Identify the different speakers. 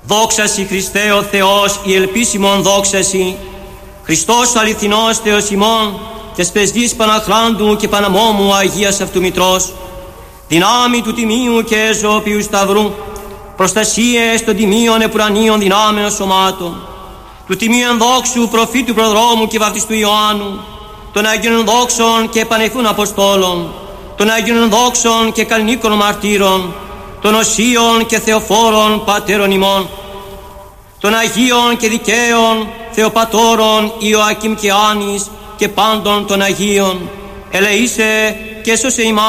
Speaker 1: Δόξασι Χριστέ ο Θεός, η ελπίσιμον δόξασι. Χριστός ο αληθινός Θεός ημών, και σπεσδής Παναχράντου και Παναμόμου Αγίας Αυτού Μητρός, δυνάμει του τιμίου και ζωοποιού σταυρού, προστασίες των τιμίων επουρανίων δυνάμεων σωμάτων, του τιμίου ενδόξου προφήτου προδρόμου και βαπτιστού Ιωάννου, των Αγίων δόξων και επανεχθούν Αποστόλων, των Αγίων δόξων και καλλινίκων μαρτύρων, των οσίων και θεοφόρων πατέρων ημών, των Αγίων και δικαίων Θεοπατώρων Ιωακήμ και Άνης και πάντων των Αγίων, ελεήσε και σώσε ημάς.